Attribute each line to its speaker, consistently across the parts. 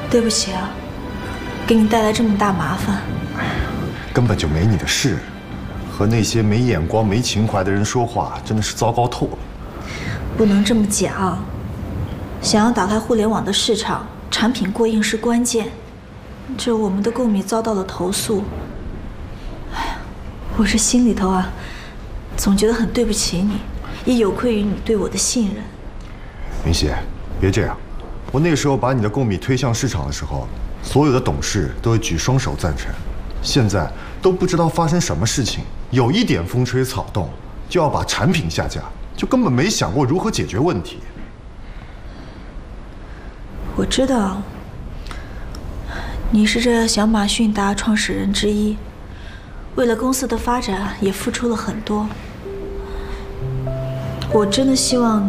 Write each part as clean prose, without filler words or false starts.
Speaker 1: 对不起啊，给你带来这么大麻烦。
Speaker 2: 根本就没你的事。和那些没眼光、没情怀的人说话，真的是糟糕透了。
Speaker 1: 不能这么讲。想要打开互联网的市场，产品过硬是关键。这我们的购米遭到了投诉。哎呀，我这心里头啊，总觉得很对不起你，也有愧于你对我的信任。
Speaker 2: 云溪，别这样。我那时候把你的购米推向市场的时候，所有的董事都会举双手赞成。现在都不知道发生什么事情，有一点风吹草动就要把产品下架，就根本没想过如何解决问题。
Speaker 1: 我知道，你是这小马迅达创始人之一，为了公司的发展也付出了很多。我真的希望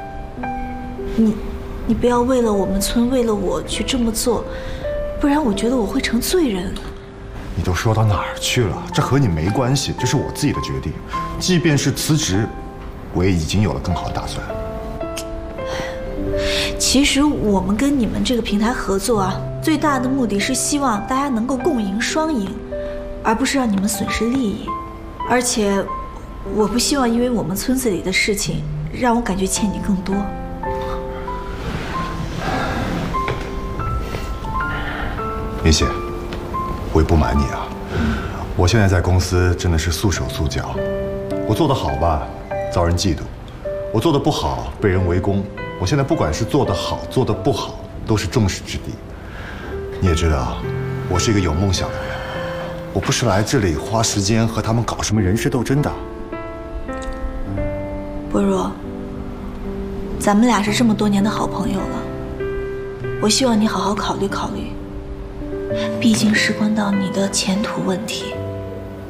Speaker 1: 你不要为了我们村，为了我去这么做，不然我觉得我会成罪人。
Speaker 2: 你都说到哪儿去了？这和你没关系，这是我自己的决定。即便是辞职，我也已经有了更好的打算。
Speaker 1: 其实我们跟你们这个平台合作啊，最大的目的是希望大家能够共赢双赢，而不是让你们损失利益。而且，我不希望因为我们村子里的事情，让我感觉欠你更多。
Speaker 2: 云溪，我也不瞒你啊，我现在在公司真的是束手束脚。我做得好吧，遭人嫉妒；我做得不好，被人围攻。我现在不管是做得好，做得不好，都是众矢之的。你也知道，我是一个有梦想的人，我不是来这里花时间和他们搞什么人事斗争的。
Speaker 1: 波若，咱们俩是这么多年的好朋友了，我希望你好好考虑考虑。毕竟事关到你的前途问题。